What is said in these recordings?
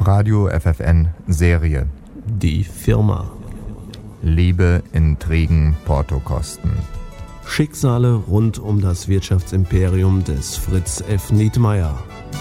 Radio FFN Serie. Die Firma. Liebe, Intrigen, Portokosten. Schicksale rund um das Wirtschaftsimperium des Fritz F. Nietmeyer.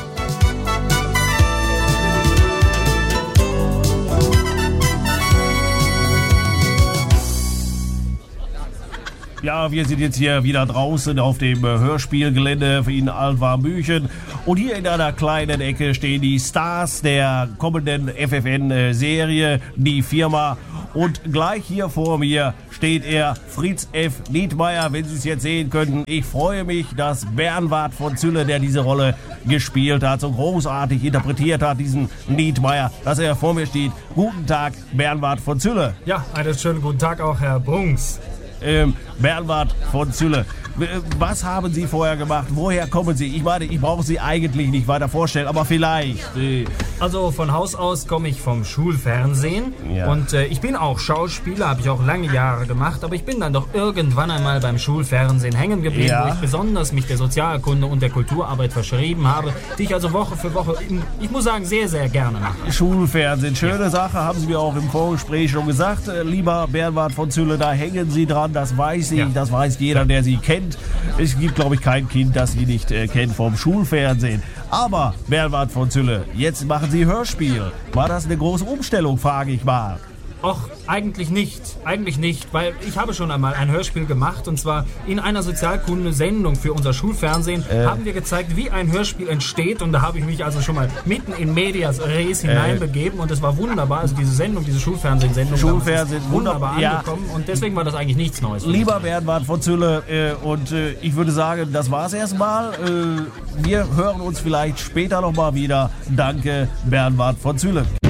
Ja, wir sind jetzt hier wieder draußen auf dem Hörspielgelände in Altwarmbüchen. Und hier in einer kleinen Ecke stehen die Stars der kommenden FFN-Serie, die Firma. Und gleich hier vor mir steht er, Fritz F. Nietmeyer, wenn Sie es jetzt sehen könnten. Ich freue mich, dass Bernward von Zülle, der diese Rolle gespielt hat, so großartig interpretiert hat, diesen Nietmeyer, dass er vor mir steht. Guten Tag, Bernward von Zülle. Ja, einen schönen guten Tag auch, Herr Bungs. Bernward von Zülle, was haben Sie vorher gemacht? Woher kommen Sie? Ich meine, ich brauche Sie eigentlich nicht weiter vorstellen, aber vielleicht. Also von Haus aus komme ich vom Schulfernsehen. Ja. Und ich bin auch Schauspieler, habe ich auch lange Jahre gemacht, aber ich bin dann doch irgendwann einmal beim Schulfernsehen hängen geblieben, Ja. wo ich besonders mich der Sozialkunde und der Kulturarbeit verschrieben habe, die ich also Woche für Woche, ich muss sagen, sehr, sehr gerne mache. Schulfernsehen, schöne Sache, haben Sie mir auch im Vorgespräch schon gesagt. Lieber Bernward von Zülle, da hängen Sie dran, das weiß ich, Ja. das weiß jeder, der Sie kennt. Es gibt, glaube ich, kein Kind, das Sie nicht kennt vom Schulfernsehen. Aber, Bernward von Zülle, jetzt machen Sie Hörspiel. War das eine große Umstellung, frage ich mal? Och, eigentlich nicht, weil ich habe schon einmal ein Hörspiel gemacht und zwar in einer Sozialkunde-Sendung für unser Schulfernsehen haben wir gezeigt, wie ein Hörspiel entsteht und da habe ich mich also schon mal mitten in medias res hineinbegeben und es war wunderbar, also diese Sendung, diese Schulfernsehsendung, Schulfernsehen, ist wunderbar ja. angekommen und deswegen war das eigentlich nichts Neues. Lieber Bernward von Zülle, ich würde sagen, das war's erstmal. Wir hören uns vielleicht später nochmal wieder. Danke, Bernward von Zülle.